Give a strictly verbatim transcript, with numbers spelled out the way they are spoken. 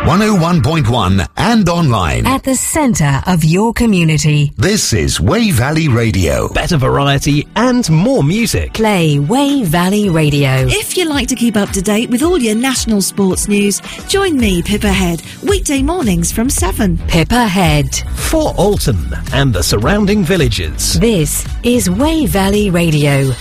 one oh one point one and online. At the centre of your community. This is Wey Valley Radio. Better variety and more music. Play Wey Valley Radio. If you like to keep up to date with all your national sports news, join me, Pippa Head, weekday mornings from seven. Pippa Head. For Alton and the surrounding villages. This is Wey Valley Radio.